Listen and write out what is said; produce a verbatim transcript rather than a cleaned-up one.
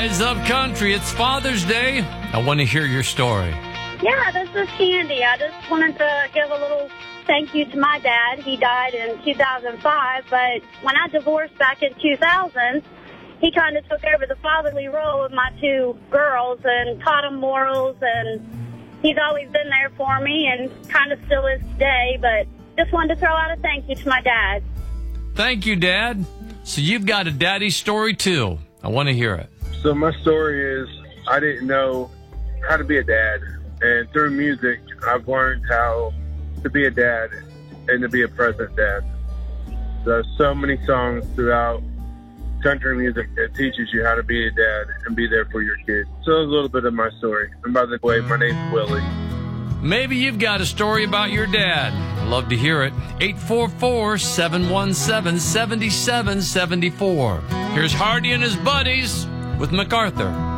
Rise Up Country. It's Father's Day. I want to hear your story. Yeah, this is Candy. I just wanted to give a little thank you to my dad. He died in two thousand five, but when I divorced back in two thousand, he kind of took over the fatherly role of my two girls and taught them morals, and he's always been there for me and kind of still is today, but just wanted to throw out a thank you to my dad. Thank you, Dad. So you've got a daddy story, too. I want to hear it. So my story is I didn't know how to be a dad. And through music, I've learned how to be a dad and to be a present dad. There's so many songs throughout country music that teaches you how to be a dad and be there for your kids. So a little bit of my story. And by the way, my name's Willie. Maybe you've got a story about your dad. I'd love to hear it. eight four four, seven one seven, seven seven seven four. Here's Hardy and his buddies with MacArthur.